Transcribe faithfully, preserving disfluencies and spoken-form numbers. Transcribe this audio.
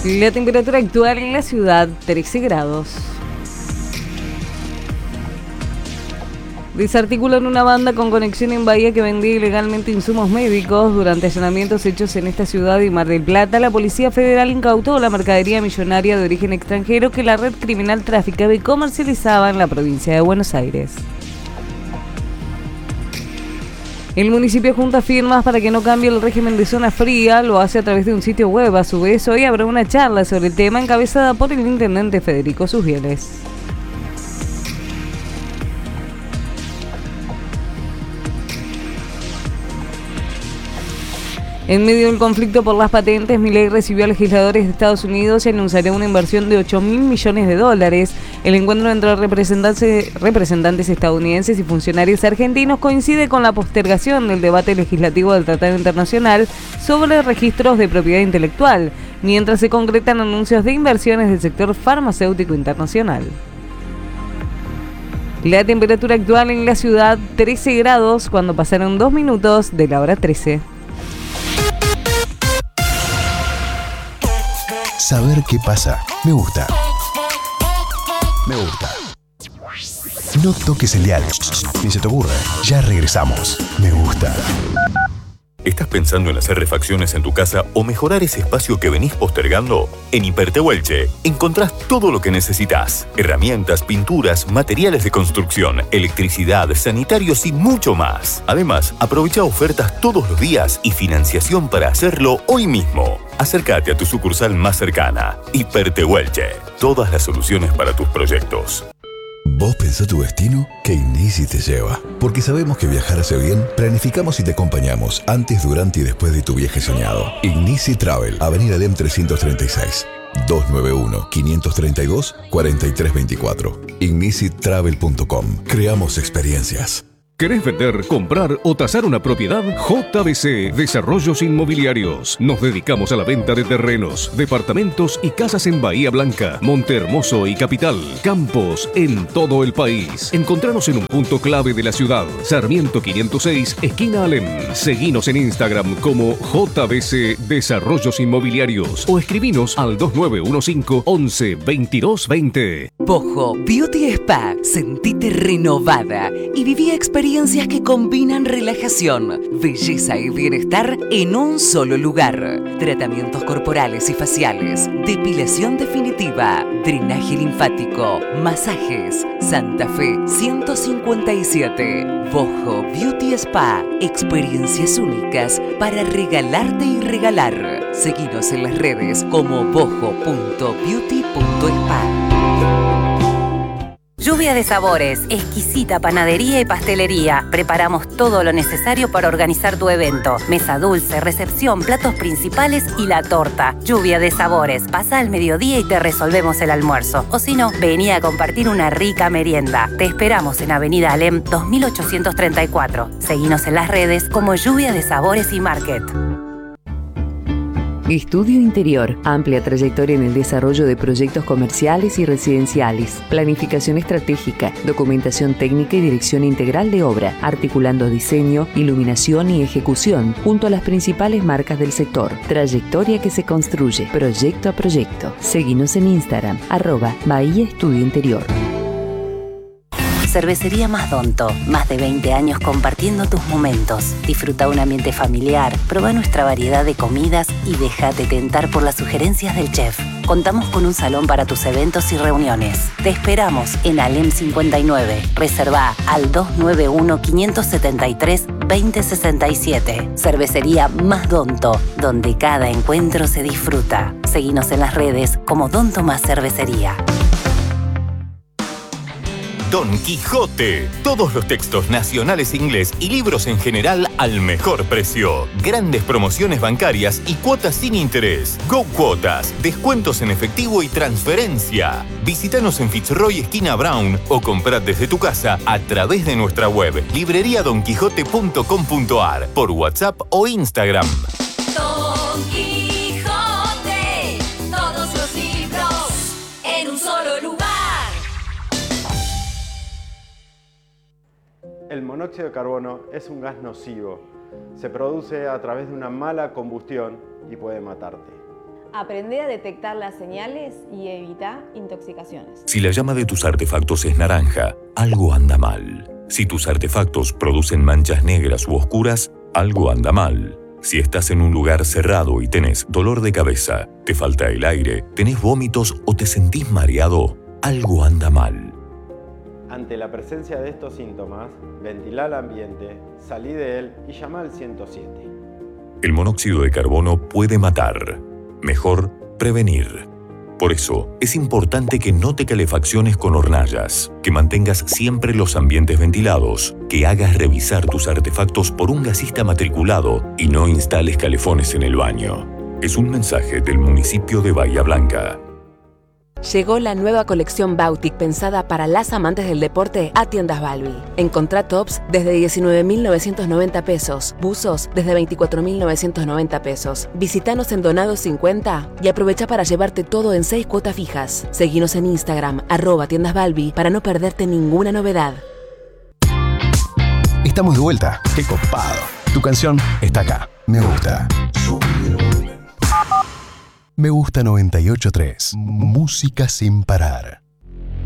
La temperatura actual en la ciudad, trece grados. Desarticulan una banda con conexión en Bahía que vendía ilegalmente insumos médicos. Durante allanamientos hechos en esta ciudad y Mar del Plata, la Policía Federal incautó la mercadería millonaria de origen extranjero que la red criminal traficaba y comercializaba en la provincia de Buenos Aires. El municipio junta firmas para que no cambie el régimen de zona fría, lo hace a través de un sitio web. A su vez, hoy habrá una charla sobre el tema encabezada por el intendente Federico Susbieles. En medio del conflicto por las patentes, Milei recibió a legisladores de Estados Unidos y anunciará una inversión de ocho mil millones de dólares. El encuentro entre representantes, representantes estadounidenses y funcionarios argentinos coincide con la postergación del debate legislativo del Tratado Internacional sobre registros de propiedad intelectual, mientras se concretan anuncios de inversiones del sector farmacéutico internacional. La temperatura actual en la ciudad, trece grados, cuando pasaron dos minutos de la hora trece. Saber qué pasa. Me gusta. Me gusta. No toques el dial. Ni se te ocurra. Ya regresamos. Me gusta. ¿Estás pensando en hacer refacciones en tu casa o mejorar ese espacio que venís postergando? En Hipertehuelche encontrás todo lo que necesitas. Herramientas, pinturas, materiales de construcción, electricidad, sanitarios y mucho más. Además, aprovecha ofertas todos los días y financiación para hacerlo hoy mismo. Acércate a tu sucursal más cercana. Hipertehuelche. Todas las soluciones para tus proyectos. ¿Vos pensás tu destino? Que Ignisi te lleva. Porque sabemos que viajar hace bien, planificamos y te acompañamos antes, durante y después de tu viaje soñado. Ignisi Travel, Avenida Lem trescientos treinta y seis, doscientos noventa y uno, quinientos treinta y dos, cuarenta y tres veinticuatro. ignisi travel punto com. Creamos experiencias. ¿Querés vender, comprar o tasar una propiedad? J B C Desarrollos Inmobiliarios. Nos dedicamos a la venta de terrenos, departamentos y casas en Bahía Blanca, Montehermoso y Capital. Campos en todo el país. Encontranos en un punto clave de la ciudad. Sarmiento quinientos seis, esquina Alem. Seguinos en Instagram como J B C Desarrollos Inmobiliarios o escribinos al dos nueve uno cinco, once, veintidós veinte. Bojo Beauty Spa. Sentite renovada y viví experiencias Experiencias que combinan relajación, belleza y bienestar en un solo lugar. Tratamientos corporales y faciales, depilación definitiva, drenaje linfático, masajes. Santa Fe ciento cincuenta y siete. Bojo Beauty Spa. Experiencias únicas para regalarte y regalar. Seguinos en las redes como bojo punto beauty punto spa. Lluvia de sabores, exquisita panadería y pastelería. Preparamos todo lo necesario para organizar tu evento. Mesa dulce, recepción, platos principales y la torta. Lluvia de sabores. Pasa al mediodía y te resolvemos el almuerzo. O si no, vení a compartir una rica merienda. Te esperamos en Avenida Alem dos mil ochocientos treinta y cuatro. Seguinos en las redes como Lluvia de Sabores y Market. Estudio Interior, amplia trayectoria en el desarrollo de proyectos comerciales y residenciales, planificación estratégica, documentación técnica y dirección integral de obra, articulando diseño, iluminación y ejecución, junto a las principales marcas del sector. Trayectoria que se construye, proyecto a proyecto. Seguinos en Instagram, arroba Bahía Estudio Interior. Cervecería Mazdonto, más de veinte años compartiendo tus momentos. Disfruta un ambiente familiar, prueba nuestra variedad de comidas y déjate tentar por las sugerencias del chef. Contamos con un salón para tus eventos y reuniones. Te esperamos en Alem cincuenta y nueve. Reserva al dos nueve uno, cinco siete tres, dos cero seis siete. Cervecería Mazdonto, donde cada encuentro se disfruta. Seguinos en las redes como Don Tomás Cervecería. Don Quijote. Todos los textos nacionales e inglés y libros en general al mejor precio. Grandes promociones bancarias y cuotas sin interés. Go Cuotas. Descuentos en efectivo y transferencia. Visítanos en Fitzroy esquina Brown o comprad desde tu casa a través de nuestra web librería don quijote punto com punto ar por WhatsApp o Instagram. Don Quijote. Todos los libros en un solo lugar. El monóxido de carbono es un gas nocivo. Se produce a través de una mala combustión y puede matarte. Aprende a detectar las señales y evita intoxicaciones. Si la llama de tus artefactos es naranja, algo anda mal. Si tus artefactos producen manchas negras u oscuras, algo anda mal. Si estás en un lugar cerrado y tenés dolor de cabeza, te falta el aire, tenés vómitos o te sentís mareado, algo anda mal. Ante la presencia de estos síntomas, ventila el ambiente, salí de él y llama al ciento siete. El monóxido de carbono puede matar. Mejor prevenir. Por eso, es importante que no te calefacciones con hornallas, que mantengas siempre los ambientes ventilados, que hagas revisar tus artefactos por un gasista matriculado y no instales calefones en el baño. Es un mensaje del municipio de Bahía Blanca. Llegó la nueva colección Bautic pensada para las amantes del deporte a Tiendas Balbi. Encontrá tops desde diecinueve mil novecientos noventa pesos, buzos desde veinticuatro mil novecientos noventa pesos. Visítanos en Donados cincuenta y aprovecha para llevarte todo en seis cuotas fijas. Seguinos en Instagram, arroba Tiendas Balbi, para no perderte ninguna novedad. Estamos de vuelta. ¡Qué copado! Tu canción está acá. Me gusta. Me gusta noventa y ocho punto tres. Música sin parar.